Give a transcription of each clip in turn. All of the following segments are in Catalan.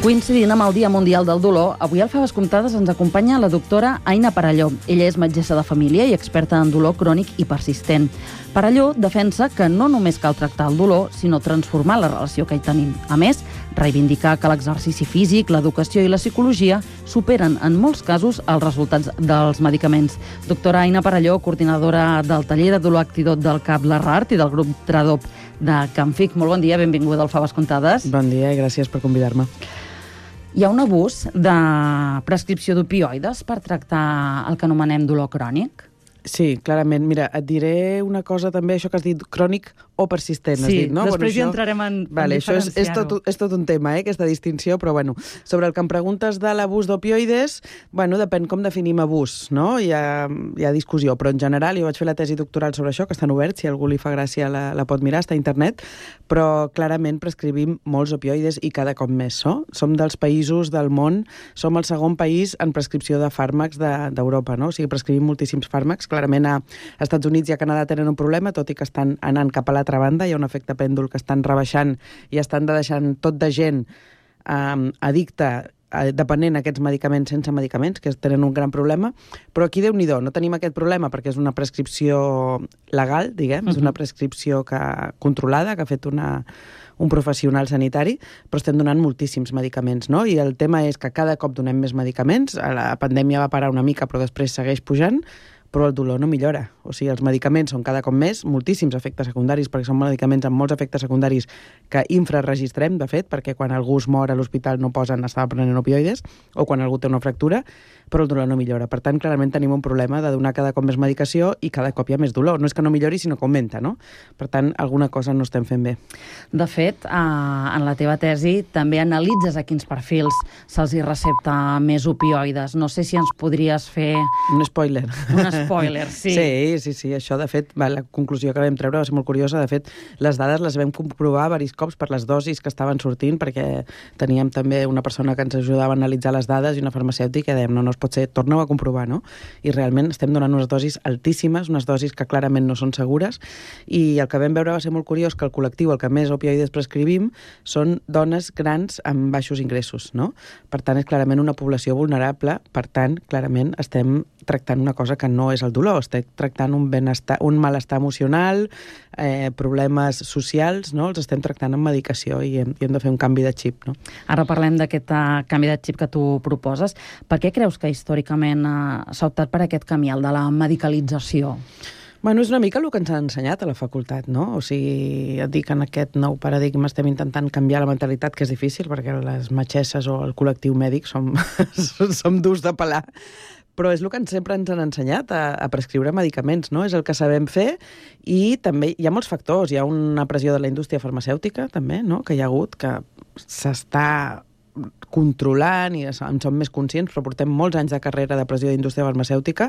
Coincidint amb el Dia Mundial del Dolor, avui al Faves Comptades ens acompanya la doctora Aina Perelló. Ella és metgessa de família i experta en dolor crònic i persistent. Perelló defensa que no només cal tractar el dolor, sinó transformar la relació que hi tenim. A més, reivindicar que l'exercici físic, l'educació i la psicologia superen en molts casos els resultats dels medicaments. Doctora Aina Perelló, coordinadora del taller de dolor actidot del CAP Larrard i del grup Tradop de Canfic. Molt bon dia, benvinguda al Faves Comptades. Bon dia i gràcies per convidar-me. Hi ha un abús de prescripció d'opioides per tractar el que anomenem dolor crònic? Sí, clarament. Mira, et diré una cosa també, això que has dit, crònic o persistent, has dit, no? Després hi entrarem en diferenciar-ho. Això és tot un tema, aquesta distinció, però bueno, sobre el que em preguntes de l'abús d'opioides, bueno, depèn com definim abús, no? Hi ha discussió, però en general jo vaig fer la tesi doctoral sobre això, que estan oberts, si a algú li fa gràcia la pot mirar, està a internet, però clarament prescrivim molts opioides i cada cop més, no? Som dels països del món, som el segon país en prescripció de fàrmacs d'Europa, no? O sigui, prescrivim moltíssims fàrmacs. Clarament a Estats Units i a Canadà tenen un problema, tot i que estan anant cap a l'altra banda, hi ha un efecte pèndol que estan rebaixant i estan deixant tot de gent addicta, depenent d'aquests medicaments sense medicaments, que tenen un gran problema, però aquí Déu-n'hi-do, no tenim aquest problema perquè és una prescripció legal, diguem, és una prescripció controlada, que ha fet un professional sanitari, però estem donant moltíssims medicaments, no? I el tema és que cada cop donem més medicaments, la pandèmia va parar una mica però després segueix pujant, però el dolor no millora. O sigui, els medicaments són cada cop més, moltíssims efectes secundaris, perquè són medicaments amb molts efectes secundaris que infrarregistrem, de fet, perquè quan algú es mor a l'hospital no posen estava prenent opioides, o quan algú té una fractura, però el dolor no millora. Per tant, clarament tenim un problema de donar cada cop més medicació i cada cop hi ha més dolor. No és que no millori, sinó que augmenta, no? Per tant, alguna cosa no estem fent bé. De fet, en la teva tesi també analitzes a quins perfils se'ls hi recepta més opioides. No sé si ens podries fer... Un spoiler. Un spoiler, sí. Sí. Això, de fet, la conclusió que vam treure va ser molt curiosa. De fet, les dades les vam comprovar diversos cops per les dosis que estaven sortint, perquè teníem també una persona que ens ajudava a analitzar les dades i una farmacèutica i dèiem, no es pot ser, torneu a comprovar, no? I realment estem donant unes dosis altíssimes, unes dosis que clarament no són segures, i el que vam veure va ser molt curiós que el col·lectiu, el que més opioides prescrivim, són dones grans amb baixos ingressos, no? Per tant, és clarament una població vulnerable, per tant, clarament estem tractant una cosa que no és el dolor, estem tractant un malestar emocional, problemes socials, no? Els estem tractant amb medicació i hem de fer un canvi de xip, no? Ara parlem d'aquest canvi de xip que tu proposes. Per què creus que històricament s'ha optat per aquest camí, el de la medicalització? Bueno, és una mica el que ens ha ensenyat a la facultat, no? O sigui, et dic, en aquest nou paradigma estem intentant canviar la mentalitat, que és difícil, perquè les metgesses o el col·lectiu mèdic som durs de pelar, però és el que sempre ens han ensenyat, a prescriure medicaments, no? És el que sabem fer i també hi ha molts factors. Hi ha una pressió de la indústria farmacèutica, també, no? Que hi ha hagut, que s'està controlant i en som més conscients, però portem molts anys de carrera de pressió d'indústria farmacèutica.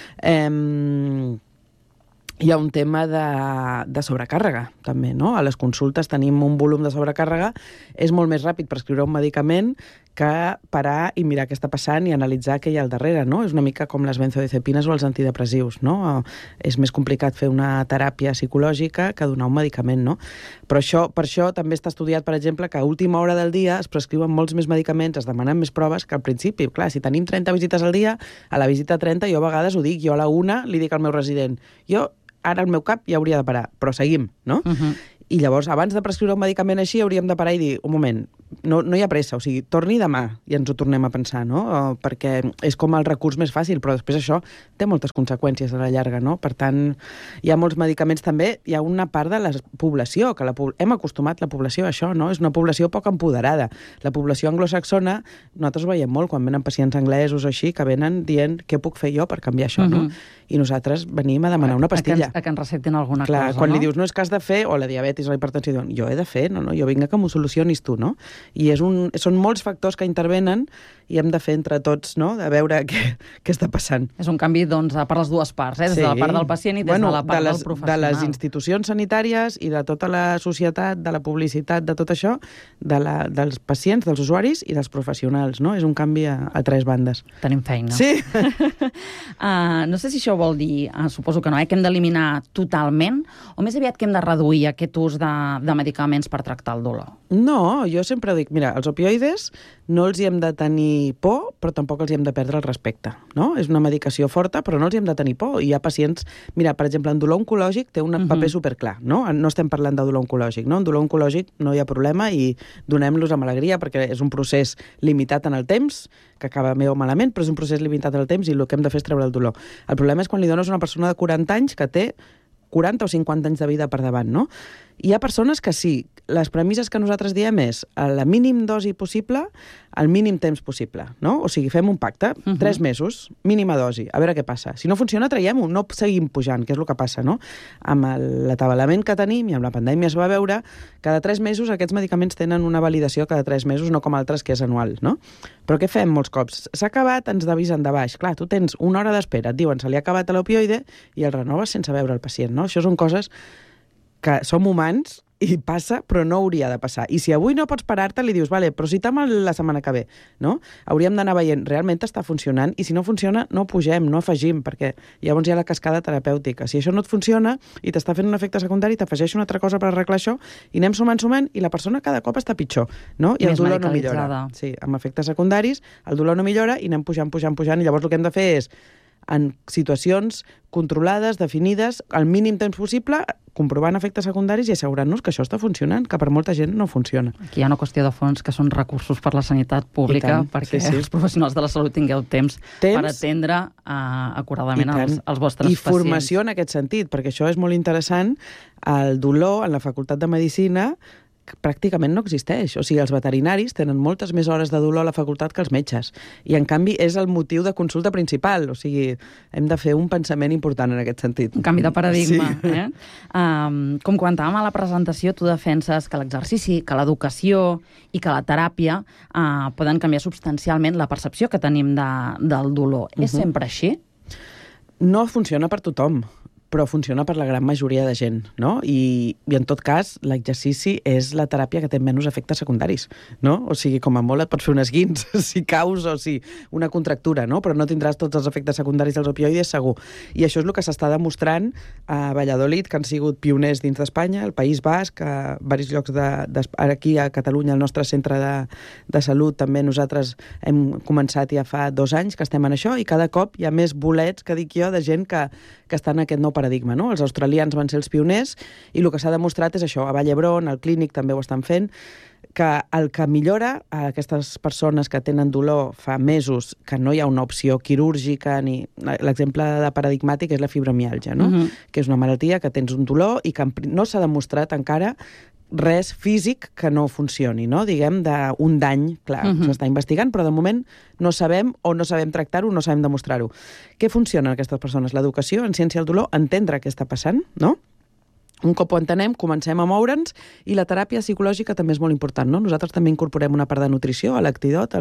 Hi ha un tema de sobrecàrrega, també, no? A les consultes tenim un volum de sobrecàrrega, és molt més ràpid prescriure un medicament que parar i mirar què està passant i analitzar què hi ha al darrere, no? És una mica com les benzodiazepines o els antidepressius, no? És més complicat fer una teràpia psicològica que donar un medicament, no? Però per això també està estudiat, per exemple, que a última hora del dia es prescriuen molts més medicaments, es demanen més proves que al principi. Clar, si tenim 30 visites al dia, a la visita 30 jo a vegades ho dic, jo a la 1 li dic al meu resident, ara el meu cap ja hauria de parar, però seguim, no? I llavors, abans de prescriure un medicament així, hauríem de parar i dir, un moment, no hi ha pressa, o sigui, torni demà i ens ho tornem a pensar, no? Perquè és com el recurs més fàcil, però després això té moltes conseqüències a la llarga, no? Per tant, hi ha molts medicaments també, hi ha una part de la població, que hem acostumat la població a això, no? És una població poc empoderada. La població anglosaxona, nosaltres ho veiem molt quan venen pacients anglesos o així, que venen dient què puc fer jo per canviar això, no? I nosaltres venim a demanar una pastilla. A que ens receptin alguna cosa, no? Quan li dius, no, és que has de fer, o la diabetis o la hipertensió, diuen, jo he de fer, no, jo vinc que m'ho solucionis tu, no? I són molts factors que intervenen i hem de fer entre tots, no?, de veure què està passant. És un canvi, doncs, per les dues parts, des de la part del pacient i des de la part del professional. De les institucions sanitàries i de tota la societat, de la publicitat, de tot això, dels pacients, dels usuaris i dels professionals, no? És un canvi a tres bandes. Tenim feina. Sí. No sé si això vol dir, suposo que no, que hem d'eliminar totalment, o més aviat que hem de reduir aquest ús de medicaments per tractar el dolor? No, jo sempre dic dic, mira, els opioides no els hi hem de tenir por, però tampoc els hi hem de perdre el respecte, no? És una medicació forta, però no els hi hem de tenir por. I hi ha pacients... Mira, per exemple, en dolor oncològic té un paper superclar, no? No estem parlant de dolor oncològic, no? En dolor oncològic no hi ha problema i donem-los amb alegria perquè és un procés limitat en el temps, que acaba bé o malament, però és un procés limitat en el temps i el que hem de fer és treure el dolor. El problema és quan li dones a una persona de 40 anys que té 40 o 50 anys de vida per davant, no? Hi ha persones que sí, les premisses que nosaltres diem és a la mínim dosi possible, al mínim temps possible, no? O sigui, fem un pacte, 3 mesos, mínima dosi, a veure què passa. Si no funciona, traiem-ho, no seguim pujant, que és el que passa, no? Amb l'atabalament que tenim i amb la pandèmia es va veure, cada 3 mesos aquests medicaments tenen una validació cada 3 mesos, no com altres que és anual, no? Però què fem molts cops? S'ha acabat, ens d'avisen de baix. Clar, tu tens una hora d'espera, et diuen se li ha acabat l'opioide i el renoves sense veure el pacient, no? Això són coses que som humans i passa, però no hauria de passar. I si avui no pots parar-te, li dius, vale, però si t'ama la setmana que ve, no? Hauríem d'anar veient, realment està funcionant, i si no funciona, no pugem, no afegim, perquè llavors hi ha la cascada terapèutica. Si això no et funciona i t'està fent un efecte secundari, t'afegeix una altra cosa per arreglar això, i anem sumant, i la persona cada cop està pitjor, no? I el dolor no millora. Sí, amb efectes secundaris, el dolor no millora i anem pujant, i llavors el que hem de fer és en situacions controlades, definides, al mínim temps possible, comprovant efectes secundaris i assegurant-nos que això està funcionant, que per molta gent no funciona. Aquí hi ha una qüestió de fons que són recursos per la sanitat pública, perquè els professionals de la salut tingueu temps per atendre acuradament els vostres pacients. I formació en aquest sentit, perquè això és molt interessant. El dolor, en la Facultat de Medicina, pràcticament no existeix. O sigui, els veterinaris tenen moltes més hores de dolor a la facultat que els metges. I, en canvi, és el motiu de consulta principal. O sigui, hem de fer un pensament important en aquest sentit. Un canvi de paradigma. Sí. Com comentàvem a la presentació, tu defenses que l'exercici, que l'educació i que la teràpia poden canviar substancialment la percepció que tenim del dolor. És sempre així? No funciona per tothom, però funciona per la gran majoria de gent, no? I en tot cas, l'exercici és la teràpia que té menys efectes secundaris, no? O sigui, com a molt et pots fer un esguins, si caus o si una contractura, no? Però no tindràs tots els efectes secundaris dels opioides, segur. I això és el que s'està demostrant a Valladolid, que han sigut pioners dins d'Espanya, al País Basc, a diversos llocs aquí a Catalunya, al nostre centre de salut, també nosaltres hem començat ja fa 2 anys que estem en això, i cada cop hi ha més bolets, que dic jo, de gent que està en aquest nou paradigma, no? Els australians van ser els pioners i el que s'ha demostrat és això. A Vall d'Hebron, al Clínic, també ho estan fent, que el que millora a aquestes persones que tenen dolor fa mesos, que no hi ha una opció quirúrgica, ni l'exemple de paradigmàtic és la fibromiàlgia, no? Que és una malaltia que tens un dolor i que no s'ha demostrat encara res físic que no funcioni, no? Diguem, d'un dany, clar, s'està investigant, però de moment no sabem o no sabem tractar-ho, no sabem demostrar-ho. Què funciona en aquestes persones? L'educació en ciència del dolor, entendre què està passant, no? Un cop ho entenem, comencem a moure'ns, i la teràpia psicològica també és molt important, no? Nosaltres també incorporem una part de nutrició a l'Actidot,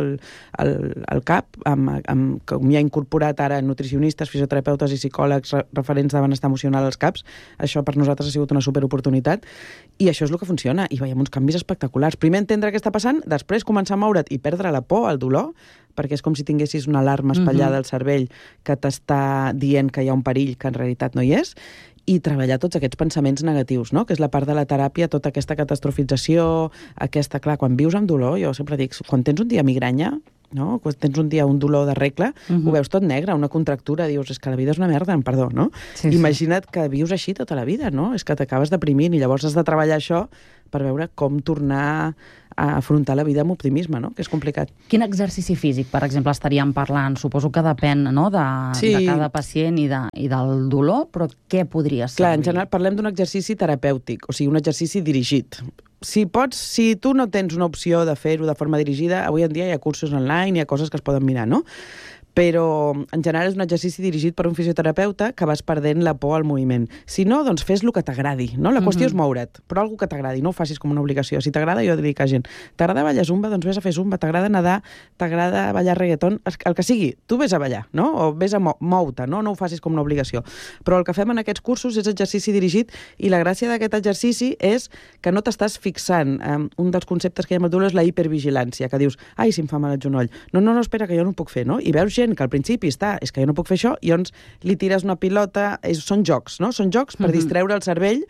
al CAP, com hi ha incorporat ara nutricionistes, fisioterapeutes i psicòlegs referents de benestar emocional als CAPs. Això per nosaltres ha sigut una superoportunitat, i això és el que funciona, i veiem uns canvis espectaculars. Primer entendre què està passant, després començar a moure't i perdre la por, el dolor, perquè és com si tinguessis una alarma espatllada al cervell que t'està dient que hi ha un perill que en realitat no hi és, i treballar tots aquests pensaments negatius, no? Que és la part de la teràpia, tota aquesta catastrofització, clar, quan vius amb dolor, jo sempre dic, quan tens un dia migranya, no? Quan tens un dia un dolor de regla, ho veus tot negre, una contractura, dius, és que la vida és una merda, perdó, no? Sí, imagina't que vius així tota la vida, no? És que t'acabes deprimint i llavors has de treballar això per veure com tornar a afrontar la vida amb optimisme, no? Que és complicat. Quin exercici físic, per exemple, estaríem parlant? Suposo que depèn, no?, de cada pacient i del dolor, però què podria ser? Clar, en general parlem d'un exercici terapèutic, o sigui, un exercici dirigit. Si tu no tens una opció de fer-ho de forma dirigida, avui en dia hi ha cursos online, hi ha coses que es poden mirar, no? Però en general és un exercici dirigit per un fisioterapeuta que vas perdent la por al moviment. Si no, doncs fes el que t'agradi, no? La qüestió és moure't, però algo que t'agradi, no ho facis com una obligació. Si t'agrada, jo dic a gent, t'agrada ballar zumba, doncs vés a fer zumba, t'agrada nedar, t'agrada ballar reggaeton, el que sigui, tu vés a ballar, no? O vés a mou-te, no? No ho facis com una obligació. Però el que fem en aquests cursos és exercici dirigit, i la gràcia d'aquest exercici és que no t'estàs fixant. Un dels conceptes que hi ha amb el dolor és la hipervigilància, que dius, ai, si em fa mal el genoll. No, espera, que jo no ho puc fer, no? I veus que al principi és que jo no puc fer això, i llavors li tires una pilota, són jocs, no? Són jocs per distreure el cervell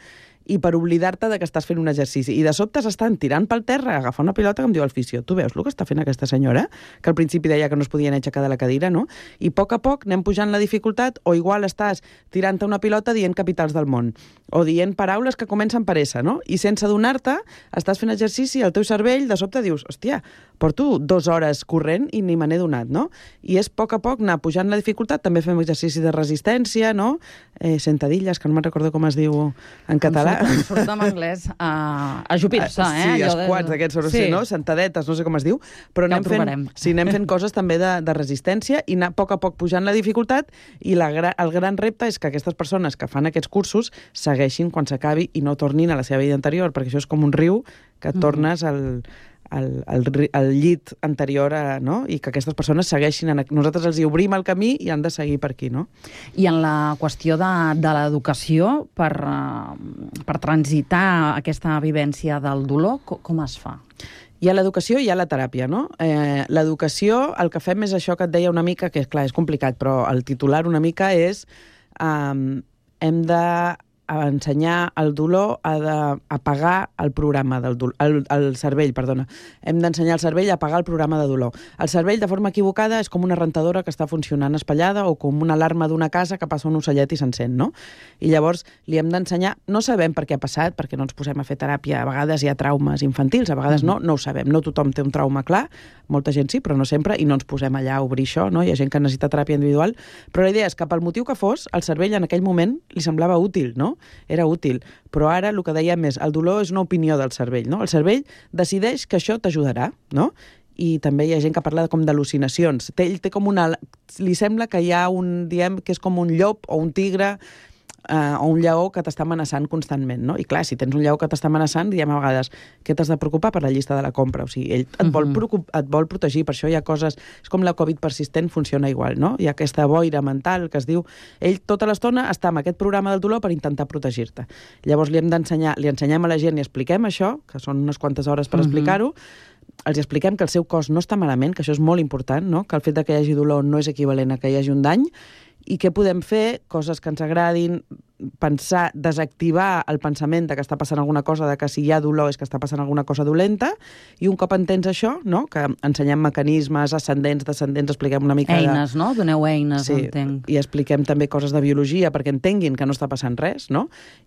i per oblidar-te de que estàs fent un exercici. I de sobte s'estan tirant pel terra a agafar una pilota que em diu el fisio. Tu veus el que està fent aquesta senyora? Que al principi deia que no es podia aixecar de la cadira, no? I a poc anem pujant la dificultat, o igual estàs tirant-te una pilota dient capitals del món, o dient paraules que comencen per S, no? I sense adonar-te, estàs fent exercici i el teu cervell de sobte dius, hòstia, porto 2 hores corrent i ni me n'he donat, no? I és a poc anar pujant la dificultat. També fem exercici de resistència, no? Sentadilles, que no me'n recordo com es diu en català. Surt en anglès a jupir-se, Sí, squats, aquests, no? Sentadetes, no sé com es diu. Però anem fent coses també de resistència i anar a poc pujant la dificultat, i el gran repte és que aquestes persones que fan aquests cursos segueixin quan s'acabi i no tornin a la seva vida anterior, perquè això és com un riu que tornes al llit anterior, no? I que aquestes persones segueixin. Nosaltres els hi obrim el camí i han de seguir per aquí, no? I en la qüestió de l'educació, per transitar aquesta vivència del dolor, com es fa? Hi ha l'educació i hi ha la teràpia, no? L'educació, el que fem és això que et deia una mica, que clar, és complicat, però el titular una mica és hem de ensenyar el dolor a apagar el programa del dolor, el cervell, perdona. Hem d'ensenyar al cervell a apagar el programa de dolor. El cervell, de forma equivocada, és com una rentadora que està funcionant espatllada, o com una alarma d'una casa que passa un ocellet i s'encén, no? I llavors li hem d'ensenyar, no sabem per què ha passat, perquè no ens posem a fer teràpia, a vegades hi ha traumes infantils, a vegades no ho sabem, no tothom té un trauma clar, molta gent sí, però no sempre, i no ens posem allà a obrir això, no? Hi ha gent que necessita teràpia individual, però la idea és que pel motiu que fos, el cervell en aquell moment li semblava útil, no? Era útil, però ara el que dèiem és el dolor és una opinió del cervell, no? El cervell decideix que això t'ajudarà, no? I també hi ha gent que parla com d'al·lucinacions. Ell té com li sembla que hi ha diem que és com un llop o un tigre o un lleó que t'està amenaçant constantment, no? I clar, si tens un lleó que t'està amenaçant, diem a vegades, què t'has de preocupar per la llista de la compra? O sigui, ell et vol protegir, per això hi ha coses... És com la Covid persistent, funciona igual, no? Hi ha aquesta boira mental que es diu... Ell tota l'estona està amb aquest programa del dolor per intentar protegir-te. Llavors li ensenyem a la gent i expliquem això, que són unes quantes hores per explicar-ho, els expliquem que el seu cos no està malament, que això és molt important, no? Que el fet que hi hagi dolor no és equivalent a que hi hagi un dany, i què podem fer, coses que ens agradin, pensar, desactivar el pensament de que està passant alguna cosa, de que si hi ha dolor és que està passant alguna cosa dolenta, i un cop entens això, no? Que ensenyem mecanismes ascendents, descendents, expliquem una mica eines, no? Doneu eines, sí, entenc. I expliquem també coses de biologia perquè entenguin que no està passant res, no?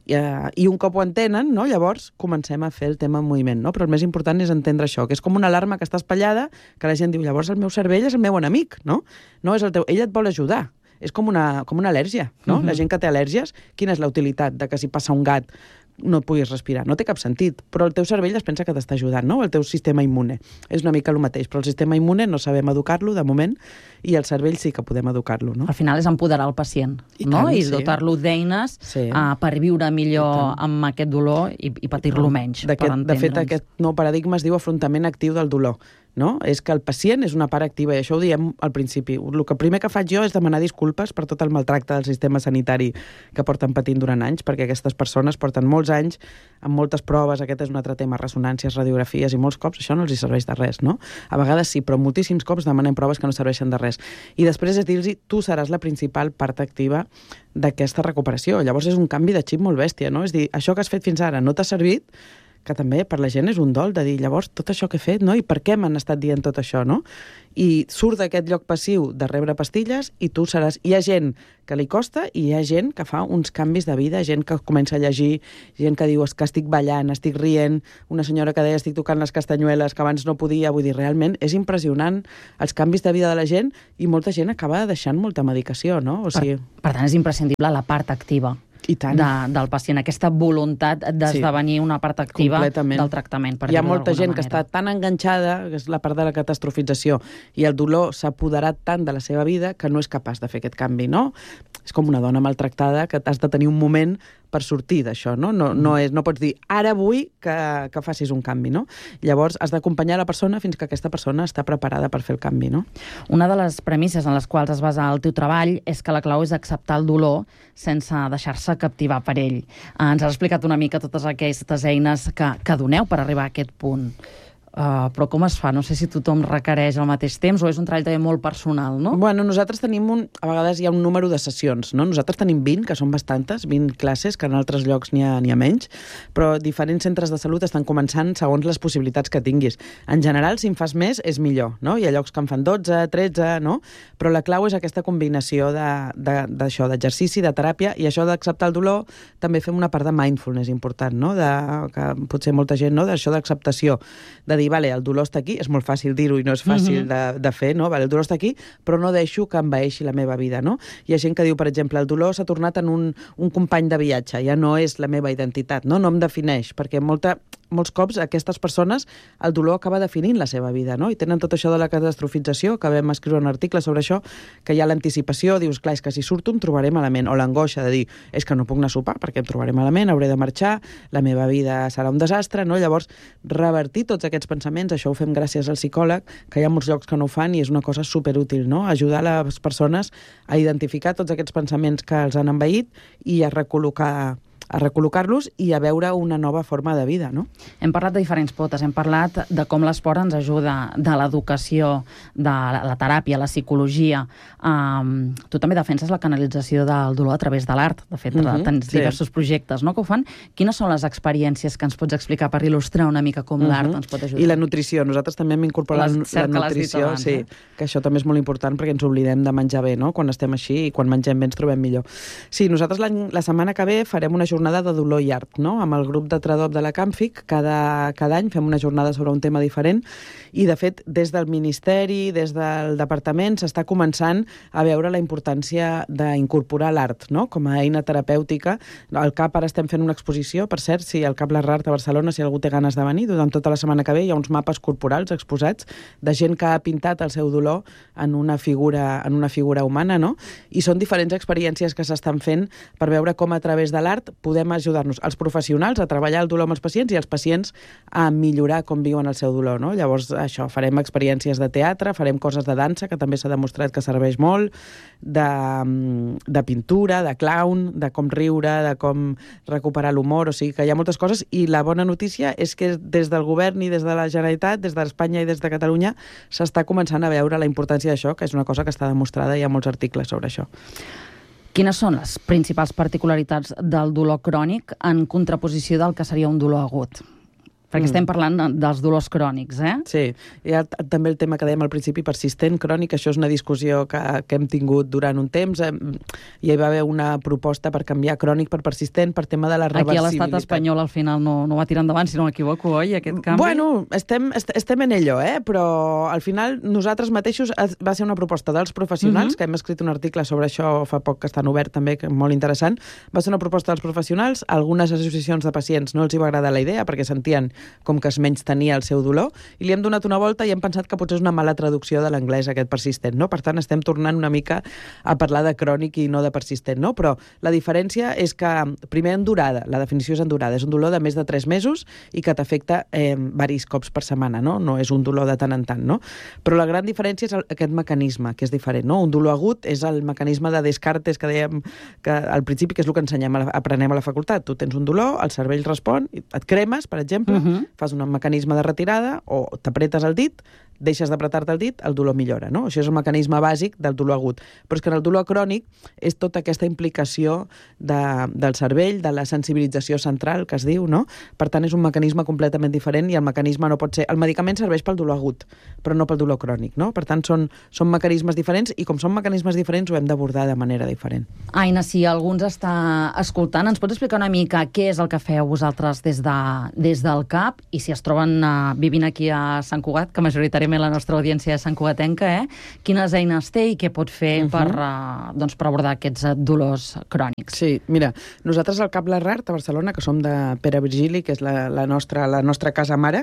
I un cop ho entenen, no? Llavors comencem a fer el tema en moviment, no? Però el més important és entendre això, que és com una alarma que està espatllada, que la gent diu, llavors el meu cervell és el meu enemic, no? No és el teu... Ell et vol ajudar. És com una al·lèrgia, no? La gent que té al·lèrgies, quina és la utilitat de que si passa un gat no et puguis respirar? No té cap sentit, però el teu cervell es pensa que t'està ajudant, no? El teu sistema immune. És una mica el mateix, però el sistema immune no sabem educar-lo de moment, i el cervell sí que podem educar-lo, no? Al final és empoderar el pacient, no? I dotar-lo d'eines per viure millor amb aquest dolor i patir-lo menys, per entendre'ns. De fet, aquest nou paradigma es diu afrontament actiu del dolor, no? És que el pacient és una part activa, i això ho diem al principi. El que primer que faig jo és demanar disculpes per tot el maltracte del sistema sanitari que porten patint durant anys, perquè aquestes persones porten molts anys amb moltes proves, aquest és un altre tema, ressonàncies, radiografies, i molts cops això no els hi serveix de res, no? A vegades sí, però moltíssims cops demanem proves que no serveixen de res. I després és dir-los, tu seràs la principal part activa d'aquesta recuperació. Llavors és un canvi de xip molt bèstia, no? És dir, això que has fet fins ara no t'ha servit, que també per la gent és un dol de dir, llavors, tot això que he fet, no? I per què m'han estat dient tot això, no? I surt d'aquest lloc passiu de rebre pastilles i tu seràs... Hi ha gent que li costa i hi ha gent que fa uns canvis de vida, gent que comença a llegir, gent que diu que estic ballant, estic rient, una senyora que deia estic tocant les castanyueles, que abans no podia, vull dir, realment és impressionant els canvis de vida de la gent, i molta gent acaba deixant molta medicació, no? O sigui... Per tant, és imprescindible la part activa del pacient, aquesta voluntat d'esdevenir una part activa del tractament. Hi ha molta gent que està tan enganxada, que és la part de la catastrofització, i el dolor s'ha apoderat tant de la seva vida que no és capaç de fer aquest canvi, no? És com una dona maltractada que has de tenir un moment per sortir d'això, no? No pots dir, ara vull que facis un canvi, no? Llavors has d'acompanyar la persona fins que aquesta persona està preparada per fer el canvi, no? Una de les premisses en les quals es basa el teu treball és que la clau és acceptar el dolor sense deixar-se captivar per ell. Ens has explicat una mica totes aquestes eines que doneu per arribar a aquest punt. Però com es fa? No sé si tothom requereix al mateix temps o és un treball també molt personal, no? Bueno, nosaltres tenim a vegades hi ha un número de sessions, no? Nosaltres tenim 20, que són bastantes, 20 classes, que en altres llocs n'hi ha menys, però diferents centres de salut estan començant segons les possibilitats que tinguis. En general, si en fas més, és millor, no? Hi ha llocs que en fan 12, 13, no? Però la clau és aquesta combinació d'això, d'exercici, de teràpia, i això d'acceptar el dolor, també fem una part de mindfulness important, no? Que potser molta gent, no? D'això d'acceptació, de dir, vale, el dolor està aquí, és molt fàcil dir-ho i no és fàcil de fer, no? Vale, el dolor està aquí, però no deixo que envaeixi la meva vida, no? Hi ha gent que diu, per exemple, el dolor s'ha tornat en un company de viatge, ja no és la meva identitat, no em defineix, perquè molts cops aquestes persones el dolor acaba definint la seva vida, no? I tenen tot això de la catastrofització, que vam escriure un article sobre això, que hi ha l'anticipació, dius, clar, és que si surto em trobaré malament, o l'angoixa de dir, és que no puc anar a sopar perquè em trobaré malament, hauré de marxar, la meva vida serà un desastre, no? Llavors, revertir tots aquests pensaments, això ho fem gràcies al psicòleg, que hi ha molts llocs que no ho fan i és una cosa superútil, no? Ajudar les persones a identificar tots aquests pensaments que els han envaït i a recol·locar-los i a veure una nova forma de vida, no? Hem parlat de diferents potes, hem parlat de com l'esport ens ajuda, de l'educació, de la teràpia, la psicologia. Tu també defenses la canalització del dolor a través de l'art. De fet, tens diversos projectes, no?, que ho fan. Quines són les experiències que ens pots explicar per il·lustrar una mica com l'art ens pot ajudar? I la nutrició. Nosaltres també hem incorporat la nutrició, que això també és molt important perquè ens oblidem de menjar bé, no?, quan estem així i quan mengem bé ens trobem millor. Sí, nosaltres la setmana que ve farem una jornada de dolor i art, no? Amb el grup de Tradop de la Camfic, cada any fem una jornada sobre un tema diferent i, de fet, des del Ministeri, des del Departament, s'està començant a veure la importància d'incorporar l'art, no?, com a eina terapèutica. Al CAP ara estem fent una exposició, per cert, si al CAP l'Art a Barcelona, si algú té ganes de venir, durant tota la setmana que ve hi ha uns mapes corporals exposats de gent que ha pintat el seu dolor en una figura humana, no? I són diferents experiències que s'estan fent per veure com a través de l'art podem ajudar-nos els professionals a treballar el dolor amb els pacients i els pacients a millorar com viuen el seu dolor, no? Llavors, això, farem experiències de teatre, farem coses de dansa, que també s'ha demostrat que serveix molt, de pintura, de clown, de com riure, de com recuperar l'humor, o sigui que hi ha moltes coses, i la bona notícia és que des del govern i des de la Generalitat, des d'Espanya i des de Catalunya, s'està començant a veure la importància d'això, que és una cosa que està demostrada, hi ha molts articles sobre això. Quines són les principals particularitats del dolor crònic en contraposició del que seria un dolor agut? Perquè estem parlant dels dolors crònics, eh? Sí, hi ha també el tema que dèiem al principi, persistent, crònic, això és una discussió que hem tingut durant un temps, i hi va haver una proposta per canviar crònic per persistent per tema de la reversibilitat. Aquí a l'estat espanyol al final no va tirar endavant, si no m'equivoco, oi, aquest canvi? Bueno, estem en ello, però al final nosaltres mateixos va ser una proposta dels professionals, que hem escrit un article sobre això fa poc que estan obert també, que és molt interessant, va ser una proposta dels professionals, algunes associacions de pacients no els hi va agradar la idea perquè sentien com que es menys tenia el seu dolor, i li hem donat una volta i hem pensat que potser és una mala traducció de l'anglès aquest persistent, no? Per tant, estem tornant una mica a parlar de crònic i no de persistent, no? Però la diferència és que, primer, en durada, la definició és en durada, és un dolor de més de 3 mesos i que t'afecta varis cops per setmana, no? No és un dolor de tant en tant, no? Però la gran diferència és aquest mecanisme, que és diferent, no? Un dolor agut és el mecanisme de Descartes que dèiem que al principi, que és el que aprenem a la facultat. Tu tens un dolor, el cervell respon, et cremes, per exemple, fas un mecanisme de retirada o t'apretes el dit, deixes d'apretar-te el dit, el dolor millora, no? Això és el mecanisme bàsic del dolor agut. Però és que en el dolor crònic és tota aquesta implicació del cervell, de la sensibilització central, que es diu, no? Per tant, és un mecanisme completament diferent i el mecanisme no pot ser... El medicament serveix pel dolor agut, però no pel dolor crònic, no? Per tant, són mecanismes diferents i com són mecanismes diferents ho hem d'abordar de manera diferent. Aina, si algú ens està escoltant, ens pots explicar una mica què és el que feu vosaltres des del CAP i si es troben vivint aquí a Sant Cugat, que majoritàriament la nostra audiència és santcugatenca, quines eines té i què pot fer per abordar aquests dolors crònics? Sí, mira, nosaltres al CAP l'Art a Barcelona, que som de Pere Virgili, que és la nostra casa mare,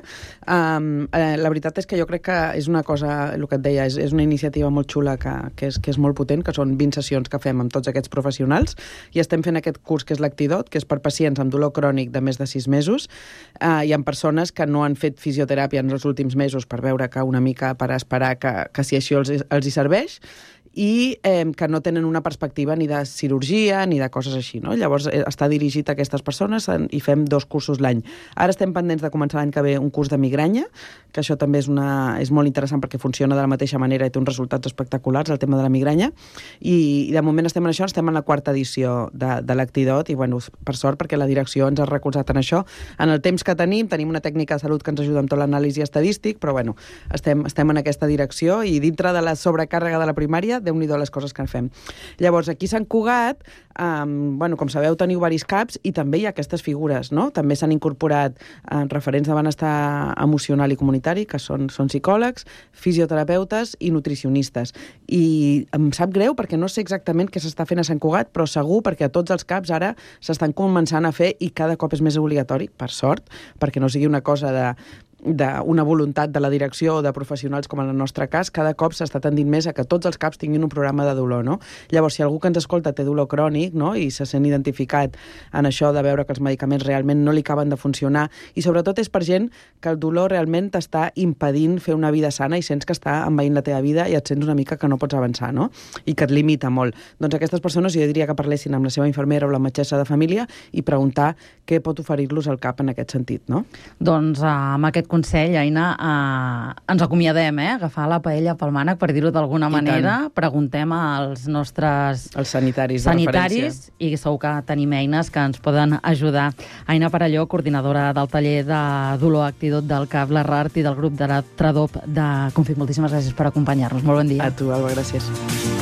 la veritat és que jo crec que és una cosa, el que et deia, és una iniciativa molt xula que és molt potent, que són 20 sessions que fem amb tots aquests professionals, i estem fent aquest curs que és l'Actidot, que és per pacients amb dolor crònic de més de 6 mesos, i amb persones que no han fet fisioteràpia en els últims mesos per veure que una mica per esperar que si això els hi serveix, i que no tenen una perspectiva ni de cirurgia ni de coses així, no? Llavors està dirigit a aquestes persones i fem 2 cursos l'any. Ara estem pendents de començar l'any que ve un curs de migranya, que això també és molt interessant perquè funciona de la mateixa manera i té uns resultats espectaculars, el tema de la migranya, i de moment estem en això, estem en la 4ª edició de l'Actidot i, bueno, per sort, perquè la direcció ens ha recolzat en això. En el temps que tenim una tècnica de salut que ens ajuda amb tot l'anàlisi estadístic, però, bueno, estem en aquesta direcció i dintre de la sobrecàrrega de la primària, Déu-n'hi-do les coses que en fem. Llavors, aquí a Sant Cugat, bueno, com sabeu, teniu varis CAPs i també hi ha aquestes figures, no? També s'han incorporat referents de benestar emocional i comunitari, que són psicòlegs, fisioterapeutes i nutricionistes. I em sap greu perquè no sé exactament què s'està fent a Sant Cugat, però segur perquè a tots els CAPs ara s'estan començant a fer i cada cop és més obligatori, per sort, perquè no sigui una cosa d'una voluntat de la direcció o de professionals, com en el nostre cas, cada cop s'està tendint més a que tots els CAPs tinguin un programa de dolor, no? Llavors, si algú que ens escolta té dolor crònic, no?, i se sent identificat en això de veure que els medicaments realment no li acaben de funcionar, i sobretot és per gent que el dolor realment t'està impedint fer una vida sana i sents que està envaint la teva vida i et sents una mica que no pots avançar, no?, i que et limita molt. Doncs aquestes persones jo diria que parlessin amb la seva infermera o la metgessa de família i preguntar què pot oferir-los el CAP en aquest sentit, no? Doncs amb aquest consell, Aina, ens acomiadem, agafar la paella pel mànec, per dir-ho d'alguna manera. Preguntem als nostres els sanitaris de referència. I segur que tenim eines que ens poden ajudar. Aina Parelló, coordinadora del taller de dolor Actidot del CAP Larrard i del grup de la Tradop de Config. Moltíssimes gràcies per acompanyar-nos. Molt bon dia. A tu, Alba, gràcies.